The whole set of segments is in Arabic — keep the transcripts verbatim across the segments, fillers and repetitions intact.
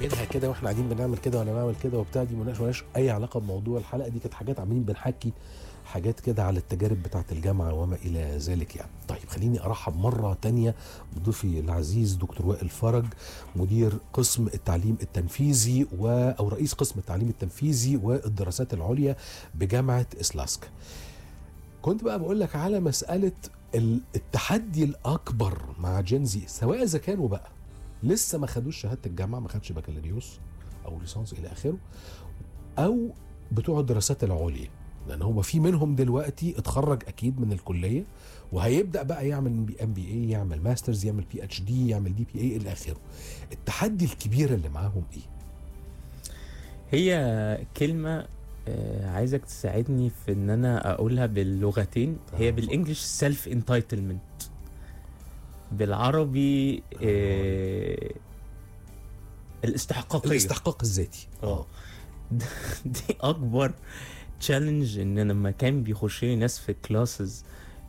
بينها كده واحنا قاعدين بنعمل كده وانا بعمل كده وبتاع، دي مالهاش مالهاش اي علاقه بموضوع الحلقه دي. كانت حاجات عاملين بنحكي حاجات كده على التجارب بتاعه الجامعه وما الى ذلك يعني. طيب خليني ارحب مره تانية بضيفي العزيز دكتور وائل فرج، مدير قسم التعليم التنفيذي و او رئيس قسم التعليم التنفيذي والدراسات العليا بجامعه اسلاسكا. كنت بقى بقول لك على مساله التحدي الاكبر مع جنزي، سواء اذا كانوا بقى لسه ما خدوش شهاده الجامعه، ما خدش بكالوريوس او ليسانس الى اخره، او بتوع الدراسات العليا، لان هو في منهم دلوقتي اتخرج اكيد من الكليه وهيبدا بقى يعمل ام بي اي، يعمل ماسترز، يعمل بي اتش دي، يعمل دي بي اي الى اخره. التحدي الكبير اللي معاهم ايه؟ هي كلمه آه عايزك تساعدني في ان انا اقولها باللغتين. هي آه بالانجلش سيلف انتايتلمنت، بالعربي آه الاستحقاقيه، الاستحقاق الذاتي. اه دي اكبر تشالنج. ان لما كان بيخش لي ناس في كلاسز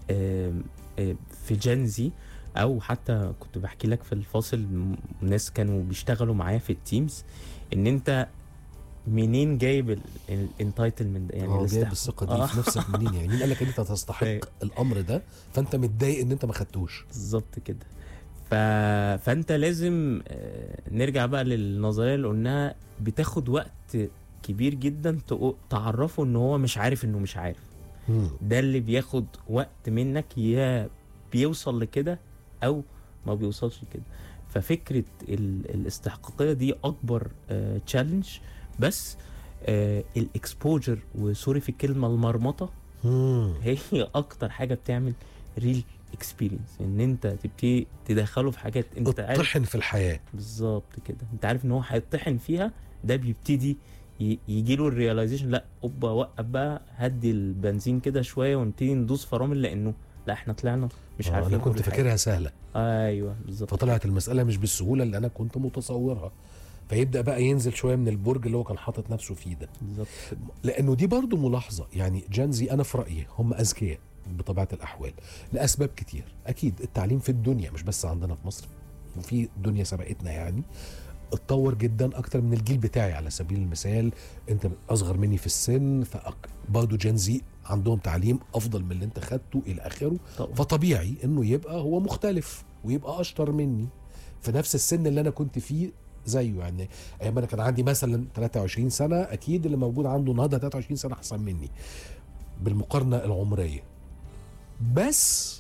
في جنزي، او حتى كنت بحكي لك في الفاصل ناس كانوا بيشتغلوا معايا في التيمز، ان انت منين جايب الانتايتلمنت ده؟ يعني جايب الثقه دي آه. في نفسك منين؟ يعني مين قال لك ان انت تستحق الامر ده فانت متضايق ان انت ما خدتوش؟ بالظبط كده. ف... فانت لازم نرجع بقى للنظريه اللي قلناها، بتاخد وقت كبير جدا تعرفه ان هو مش عارف انه مش عارف. مم. ده اللي بياخد وقت منك، يا بيوصل لكده او ما بيوصلش لكده. ففكره ال... الاستحقاقيه دي اكبر تشالنج. بس الاكسبوجر، وسوري في الكلمه، المرمطه، مم. هي اكتر حاجه بتعمل ريل اكسبيرينس، ان انت تبتدي تدخله في حاجات انت عارف تطحن في الحياه. بالظبط كده، انت عارف ان هو هيطحن فيها. ده بيبتدي يجي له الرياليزيشن، لا اوبا وقف بقى، هدي البنزين كده شويه ونبتدي ندوس فرامل، لانه لا احنا طلعنا مش آه عارفين. انا كنت فاكرها سهله. ايوه بالظبط. فطلعت المساله مش بالسهوله اللي انا كنت متصورها، فيبدا بقى ينزل شويه من البرج اللي هو كان حاطط نفسه فيه ده. بالظبط. لانه دي برضو ملاحظه، يعني جنزي انا في رايي هم اذكياء بطبيعه الاحوال لاسباب كتير. اكيد التعليم في الدنيا مش بس عندنا في مصر، وفي دنيا سبقتنا يعني، اتطور جدا اكتر من الجيل بتاعي. على سبيل المثال انت اصغر مني في السن، فبرضه جنزي عندهم تعليم افضل من اللي انت خدته الى اخره. طبعا. فطبيعي انه يبقى هو مختلف ويبقى اشطر مني في نفس السن اللي انا كنت فيه زيه. يعني ايام انا كان عندي مثلا ثلاثة وعشرين سنه، اكيد اللي موجود عنده النهارده ثلاثة وعشرين سنه احسن مني بالمقارنه العمريه. بس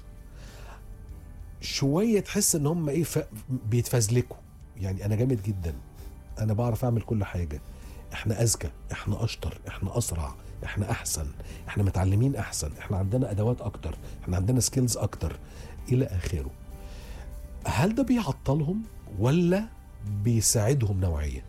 شويه تحس ان هم ايه، بيتفزلكوا. يعني انا جامد جدا، انا بعرف اعمل كل حاجه، احنا اذكى، احنا اشطر، احنا اسرع، احنا احسن، احنا متعلمين احسن، احنا عندنا ادوات اكتر، احنا عندنا سكيلز اكتر الى اخره. هل ده بيعطلهم ولا بيساعدهم نوعيا؟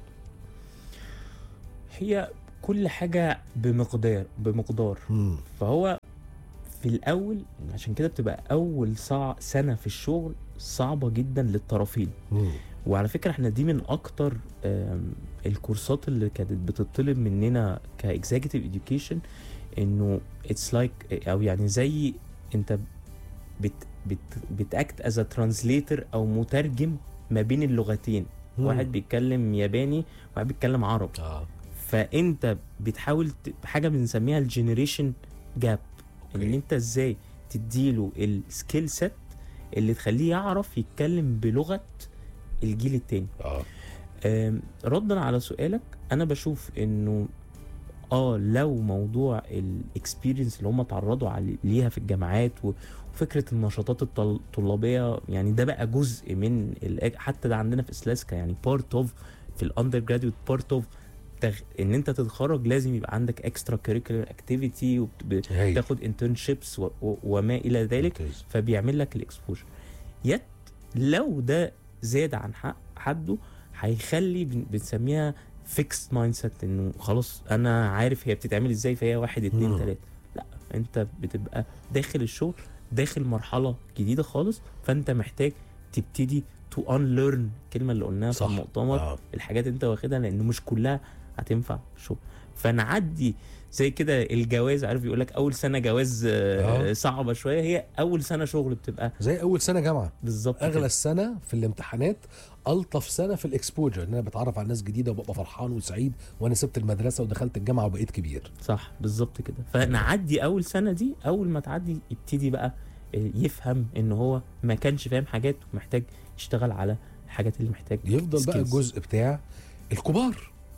هي كل حاجه بمقدار بمقدار مم. فهو في الاول، عشان كده بتبقى اول صع... سنه في الشغل صعبه جدا للطرفين. مم. وعلى فكره احنا دي من اكتر الكورسات اللي كانت بتطلب مننا كاكزيكتيف اديوكيشن، انه اتس لايك like او يعني زي انت بت بت بتاكت از ا ترانسليتر او مترجم ما بين اللغتين. مم. واحد بيتكلم ياباني وواحد بيتكلم عربي. آه. فانت بتحاول حاجه بنسميها الجنريشن جاب، ان انت ازاي تديله السكيل سيت اللي تخليه يعرف يتكلم بلغه الجيل التاني. اه ردا على سؤالك، انا بشوف انه اه لو موضوع الاكسبيرينس اللي هم تعرضوا ليها في الجامعات وفكره النشاطات الطلابيه، يعني ده بقى جزء من حتى ده عندنا في اسلاسكا، يعني بارت اوف في الاندر جراديويت، بارت اوف ان انت تتخرج لازم يبقى عندك اكسترا كاريكولر اكتيفيتي وبتاخد انترنشيبس وما الى ذلك. ممتاز. فبيعمل لك الاكسبوجر. يت لو ده زاد عن حق حده هيخلي بنسميها فيكس مايند سيت، انه خلاص انا عارف هي بتتعمل ازاي، فهي واحد اتنين مم. تلاته. لا، انت بتبقى داخل الشغل، داخل مرحله جديده خالص، فانت محتاج تبتدي تو انليرن الكلمه اللي قلناها في المؤتمر. آه. الحاجات انت واخدها، لان مش كلها هتنفع في الشغل. فنعدي زي كده الجواز، عارف يقول لك اول سنه جواز آه. آه. صعبه شويه، هي اول سنه شغل بتبقى زي اول سنه جامعه بالظبط اغلى كده. السنه في الامتحانات، الطف سنه في الاكسبوجر، ان انا بتعرف على ناس جديده وببقى فرحان وسعيد وانا سبت المدرسه ودخلت الجامعه وبقيت كبير. صح بالظبط كده. فنعدي اول سنه دي، اول ما تعدي يبتدي بقى يفهم ان هو ما كانش فاهم حاجات ومحتاج يشتغل على الحاجات اللي محتاج. يفضل بقى skills. الجزء بتاع الكبار،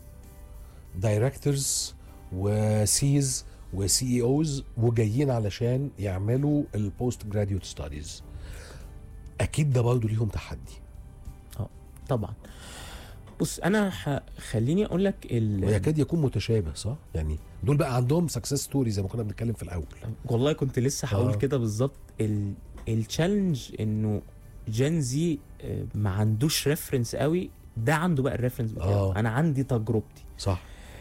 دايركتورز وسيز وسي اي اوز، وجايين علشان يعملوا البوست جراديويت ستاديز. اكيد ده برضه ليهم تحدي. اه طبعا. بص انا ح... خليني اقول لك ال... ويكاد يكون متشابه، صح؟ يعني دول بقى عندهم سكسس ستوري زي ما كنا بنتكلم في الاول. والله كنت لسه هقول آه. كده بالظبط. ال... التشالنج انه جين زي ما عندوش ريفرنس قوي، ده عنده بقى الريفرنس بتاعه. آه. انا عندي تجربتي. صح.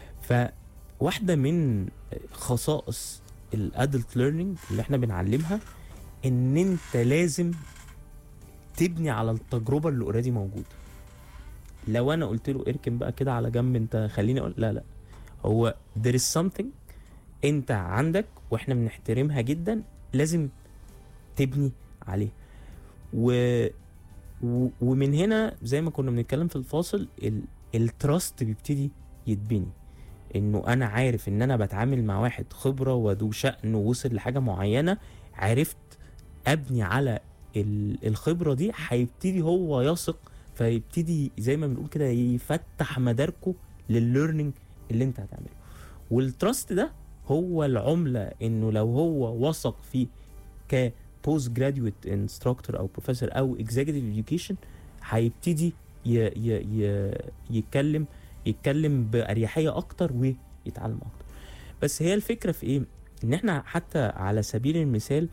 فواحده من خصائص الادلت ليرنينج اللي احنا بنعلمها ان انت لازم تبني على التجربه اللي اوريدي موجوده. لو انا قلت له اركن بقى كده على جنب، انت خليني اقول لا لا، هو there is something انت عندك واحنا بنحترمها جدا، لازم تبني عليه. و... و... ومن هنا زي ما كنا بنتكلم في الفاصل، ال... التراست بيبتدي يتبني، انه انا عارف ان انا بتعامل مع واحد خبرة وذو شأن ووصل لحاجة معينة، عرفت ابني على ال... الخبرة دي، هيبتدي هو يثق، فيبتدي زي ما بنقول كده يفتح مداركه للليرنينج اللي انت هتعمله. والتراست ده هو العملة، انه لو هو وثق فيه ك post graduate instructor او professor او executive education، هيبتدي ي... ي... ي... يتكلم يتكلم بأريحية اكتر ويتعلم اكتر. بس هي الفكرة في ايه؟ ان احنا حتى على سبيل المثال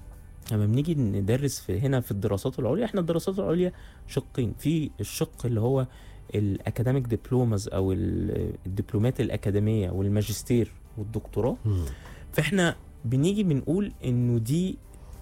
لما بنيجي ندرس في هنا في الدراسات العليا، احنا الدراسات العليا شقين، في الشق اللي هو الاكاديميك دبلومز او الدبلومات الاكاديميه والماجستير والدكتوراه. مم. فاحنا بنيجي بنقول انه دي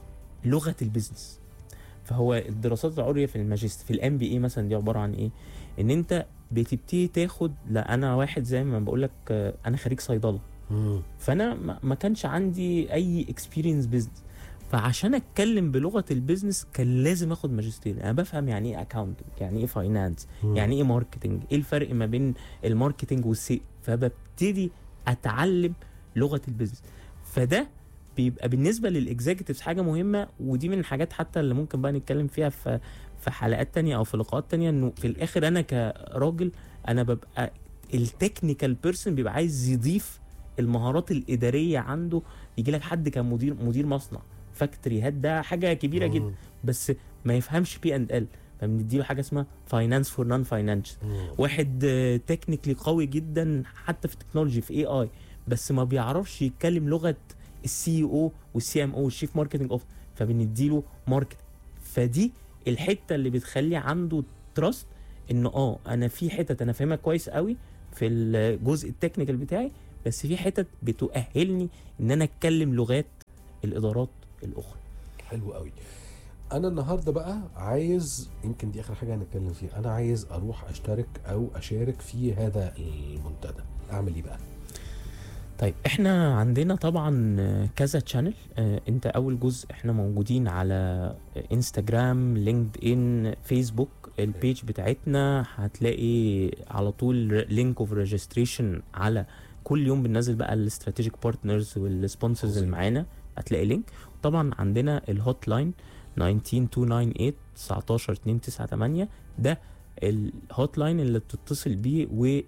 لغه البيزنس. فهو الدراسات العليا في الماجستير في الام بي اي مثلا دي عباره عن ايه؟ ان انت بتبتدي تاخد، لا انا واحد زي ما بقول لك انا خريج صيدله، مم. فانا ما كانش عندي اي اكسبيرينس بيزنس، فعشان اتكلم بلغه البيزنس كان لازم اخد ماجستير. انا بفهم يعني ايه اكاونتنج، يعني ايه فاينانس، يعني ايه ماركتنج، ايه الفرق ما بين الماركتنج والسي، فببتدي اتعلم لغه البيزنس. فده بيبقى بالنسبه للاكزيكتيفز حاجه مهمه، ودي من الحاجات حتى اللي ممكن بقى نتكلم فيها في في حلقات تانية او في لقاءات تانية، انه في الاخر انا كراجل انا ببقى التكنيكال بيرسون، بيبقى عايز يضيف المهارات الاداريه عنده. يجي لك حد كان مدير مدير مصنع فاكتوري هاد، ده حاجه كبيره مم. جدا، بس ما يفهمش بي اند ال، فبنديله حاجه اسمها فاينانس فور نون فاينانشال. واحد تكنيكلي قوي جدا حتى في التكنولوجي في اي اي، بس ما بيعرفش يتكلم لغه السي او والسي ام او والشيف ماركتنج اوف، فبنديله ماركتنج. فدي الحته اللي بتخلي عنده تراست، انه اه انا في حتت انا فاهمها كويس قوي في الجزء التكنيكال بتاعي، بس في حتت بتؤهلني ان انا اتكلم لغات الادارات الاخرى. حلو قوي. انا النهارده بقى عايز، يمكن دي اخر حاجه هنتكلم فيها، انا عايز اروح اشترك او اشارك في هذا المنتدى، اعمل ايه بقى؟ طيب احنا عندنا طبعا كذا تشانل. اه انت اول جزء احنا موجودين على انستجرام، لينكد ان، فيسبوك. البيج بتاعتنا هتلاقي على طول لينك اوف ريجستريشن، على كل يوم بننزل بقى الاستراتيجيك بارتنرز والسبونسرز اللي معانا، هتلاقي لينك. طبعا عندنا الهوت لاين تسعة عشر اتنين تمانية تسعتاشر اتنين تسعة تمانية، ده الهوت لاين اللي بتتصل بيه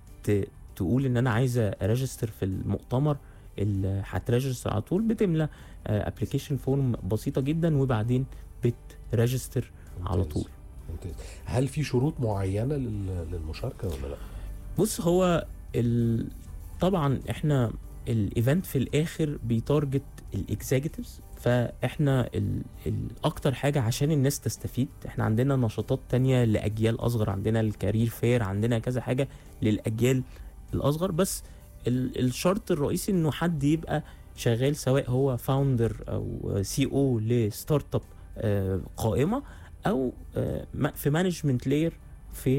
وتقول ان انا عايزه اريجستر في المؤتمر. اللي هتريجستر على طول بتملى ابلكيشن فورم بسيطه جدا، وبعدين بتريجستر على طول. ممتاز. هل في شروط معينه للمشاركه ولا لا؟ بص هو ال... طبعا احنا الايفنت في الاخر بيتارجت الاكزيكتيفز، فاحنا ال... الاكتر حاجه عشان الناس تستفيد، احنا عندنا نشاطات تانية لاجيال اصغر، عندنا الكارير فير، عندنا كذا حاجه للاجيال الاصغر. بس ال... الشرط الرئيسي انه حد يبقى شغال، سواء هو فاوندر او سي او لستارت اب قائمه، او في مانجمنت لاير في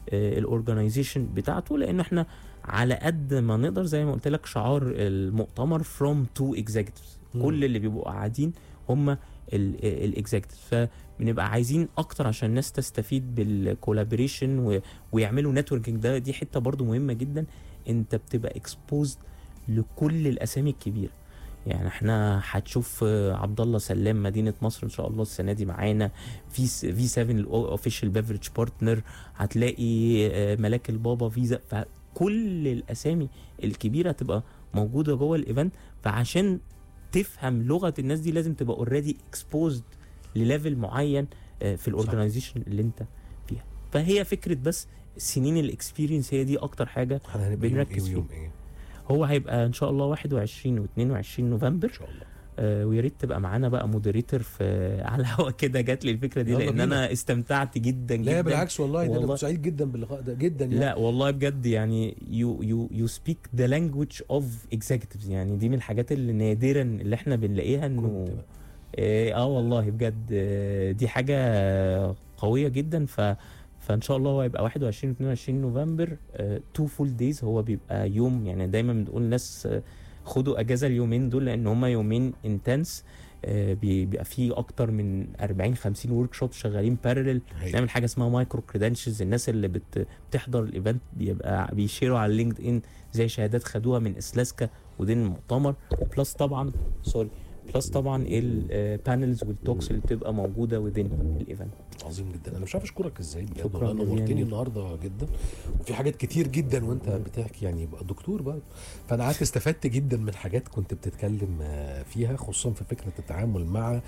الاورجنايزيشن بتاعته، لان احنا على قد ما نقدر زي ما قلت لك شعار المؤتمر from to executives، كل اللي بيبقوا قاعدين هم الاكزيكتيف، فبنبقى عايزين اكتر عشان الناس تستفيد بالكولابوريشن ويعملوا نتوركينج. ده دي حته برضو مهمه جدا، انت بتبقى اكسبوزد لكل الاسامي الكبيره. يعني احنا هتشوف عبد الله سلام مدينه نصر ان شاء الله السنه دي معانا في في سبعة الاوفيشال بيفرج بارتنر، هتلاقي ملاك البابا فيزا، فكل الاسامي الكبيره تبقى موجوده جوه الايفنت. فعشان تفهم لغه الناس دي لازم تبقى اوريدي اكسبوزد لليفل معين في الاورجنايزيشن اللي انت فيها. فهي فكره بس سنين الاكسبيرينس هي دي اكتر حاجه بنركز فيها. هو هيبقى ان شاء الله واحد وعشرين واثنين وعشرين نوفمبر ان شاء الله. آه ويا ريت تبقى معانا بقى مودريتور في على الهوا كده. جات لي الفكره دي لان بينا. انا استمتعت جدا جدا. لا بالعكس والله، ده انا سعيد جدا باللقاء ده جدا يعني. لا والله بجد يعني يو يو يو سبيك ذا لانجويج اوف اكزيكتيفز، يعني دي من الحاجات اللي نادرا اللي احنا بنلاقيها انه اه, آه والله بجد آه دي حاجه قويه جدا. ف فان شاء الله هو هيبقى واحد وعشرين واثنين وعشرين نوفمبر تو فول دايز. هو بيبقى يوم، يعني دايما بنقول للناس uh, خدوا اجازه اليومين دول لان هم يومين انتنس. uh, بيبقى فيه اكتر من أربعين خمسين ورك شوب شغالين بارلل. نعمل حاجه اسمها مايكرو كريدنشلز، الناس اللي بت بتحضر الايفنت بيبقى بيشيروا على لينكد ان زي شهادات خدوها من اسلاسكا ودين المؤتمر. بلس طبعا سوري بلس طبعا البانلز والتوكس اللي بتبقى موجوده ودين الايفنت. عظيم جدا. انا مش عارف اشكرك ازاي بجد والله، نورتني النهارده جدا، وفي حاجات كتير جدا وانت بتحكي يعني بقى دكتور بقى، فانا قعدت استفدت جدا من حاجات كنت بتتكلم فيها، خصوصا في فكره التعامل مع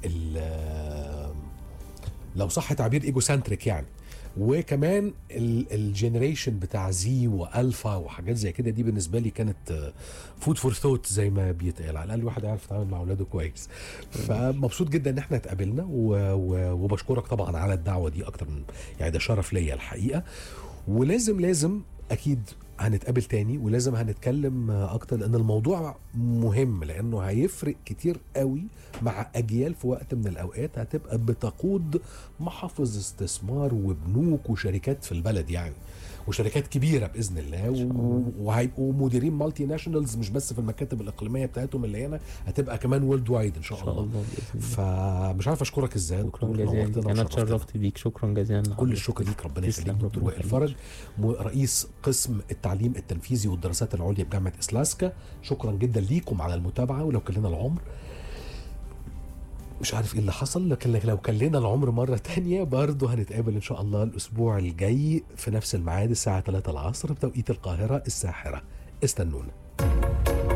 لو صح تعبير ايجو سنتريك يعني، وكمان الجنريشن بتاع زي والفا وحاجات زي كده. دي بالنسبه لي كانت فود فور ثوت زي ما بيتقال، على الاقل الواحد يعرف يتعامل مع اولاده كويس. فمبسوط جدا ان احنا اتقابلنا، وبشكرك طبعا على الدعوه دي، اكتر من يعني ده شرف ليا الحقيقه. ولازم لازم اكيد هنتقابل تاني، ولازم هنتكلم اكتر لان الموضوع مهم، لانه هيفرق كتير قوي مع اجيال في وقت من الاوقات هتبقى بتقود محافظ استثمار وبنوك وشركات في البلد يعني، وشركات كبيره باذن الله، وهيبقوا مديرين مالتي ناشونالز مش بس في المكاتب الاقليميه بتاعتهم اللي هنا، هتبقى كمان وورلد وايد ان شاء, شاء الله, الله فمش عارف اشكرك ازاي يا دكتور. انا اتشرفت بيك، شكرا جزيلا. كل الشكر ليك، ربنا يخليك. دكتور وائل فرج، رئيس قسم التعليم التنفيذي والدراسات العليا بجامعه اسلاسكا، شكرا جدا ليكم على المتابعه. ولو كان لنا العمر مش عارف ايه اللي حصل، لكن لو كان لنا العمر مرة تانية برضه هنتقابل ان شاء الله الاسبوع الجاي في نفس الميعاد الساعة ثلاثة العصر بتوقيت القاهرة الساحرة. استنونا.